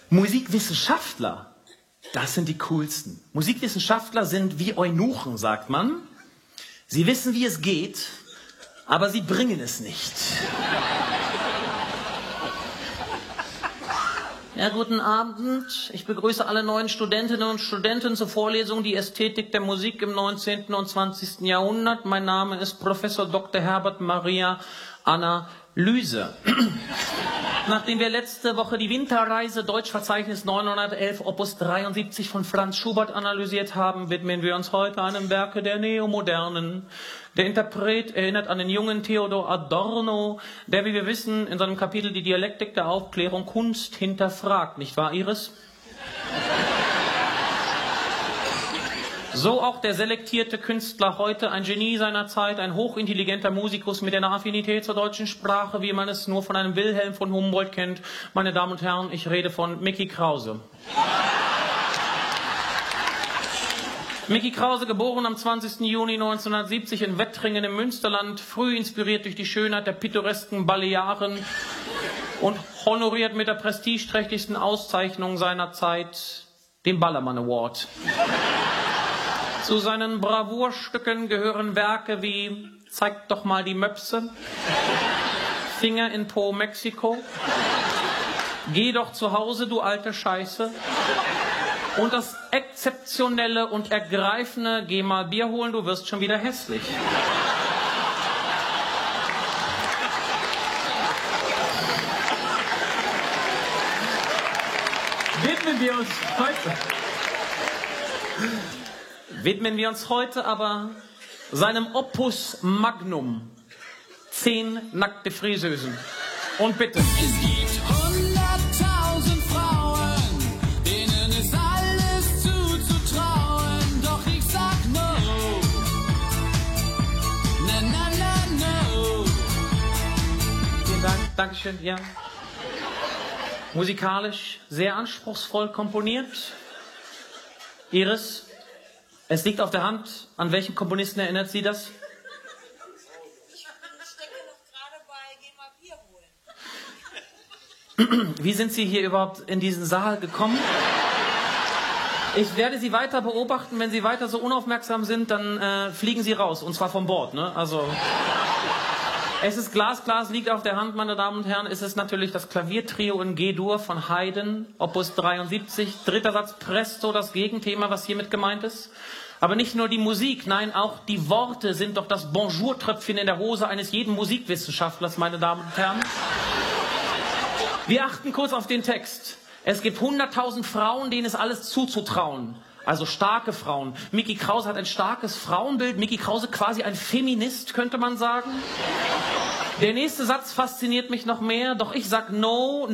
Musikwissenschaftler, das sind die coolsten. Musikwissenschaftler sind wie Eunuchen, sagt man. Sie wissen, wie es geht, aber sie bringen es nicht. Ja, guten Abend. Ich begrüße alle neuen Studentinnen und Studenten zur Vorlesung Die Ästhetik der Musik im 19. und 20. Jahrhundert. Mein Name ist Professor Dr. Herbert Maria Analyse. Nachdem wir letzte Woche die Winterreise Deutschverzeichnis 911 Opus 73 von Franz Schubert analysiert haben, widmen wir uns heute einem Werke der Neomodernen. Der Interpret erinnert an den jungen Theodor Adorno, der, wie wir wissen, in seinem Kapitel Die Dialektik der Aufklärung Kunst hinterfragt. Nicht wahr, Iris? So auch der selektierte Künstler heute, ein Genie seiner Zeit, ein hochintelligenter Musikus mit einer Affinität zur deutschen Sprache, wie man es nur von einem Wilhelm von Humboldt kennt. Meine Damen und Herren, ich rede von Mickey Krause. Mickey Krause, geboren am 20. Juni 1970 in Wettringen im Münsterland, früh inspiriert durch die Schönheit der pittoresken Balearen und honoriert mit der prestigeträchtigsten Auszeichnung seiner Zeit, dem Ballermann Award. Zu seinen Bravourstücken gehören Werke wie Zeig doch mal die Möpse, Finger in Po Mexiko, Geh doch zu Hause, du alte Scheiße und das exzeptionelle und ergreifende Geh mal Bier holen, du wirst schon wieder hässlich. Widmen wir uns heute aber seinem Opus Magnum. 10 nackte Friseusen. Und bitte. Es gibt 100.000 Frauen, denen ist alles zuzutrauen, doch ich sag no. Na, na, na, no. Vielen Dank, Dankeschön, ja. Musikalisch sehr anspruchsvoll komponiert. Iris, es liegt auf der Hand. An welchen Komponisten erinnert Sie das? Ich stecke noch gerade bei Geh mal Bier holen. Wie sind Sie hier überhaupt in diesen Saal gekommen? Ich werde Sie weiter beobachten. Wenn Sie weiter so unaufmerksam sind, dann fliegen Sie raus. Und zwar vom Bord, ne? Also, es ist glasklar, es liegt auf der Hand, meine Damen und Herren. Es ist natürlich das Klaviertrio in G-Dur von Haydn, Opus 73. Dritter Satz Presto, das Gegenthema, was hiermit gemeint ist. Aber nicht nur die Musik, nein, auch die Worte sind doch das Bonjour-Tröpfchen in der Hose eines jeden Musikwissenschaftlers, meine Damen und Herren. Wir achten kurz auf den Text. Es gibt 100.000 Frauen, denen ist alles zuzutrauen. Also starke Frauen. Mickey Krause hat ein starkes Frauenbild. Mickey Krause quasi ein Feminist, könnte man sagen. Der nächste Satz fasziniert mich noch mehr. Doch ich sag no.